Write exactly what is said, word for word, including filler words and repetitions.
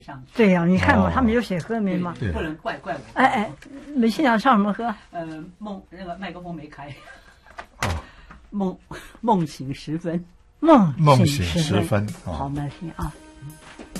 上。 对呀、你看嘛， 哦他们有写歌名嘛。 对不能怪怪我。 哎哎，没信仰唱什么歌？ 呃，梦那个麦克风没开。 哦梦梦醒时分。 梦梦醒时时分哦好，我们来听啊。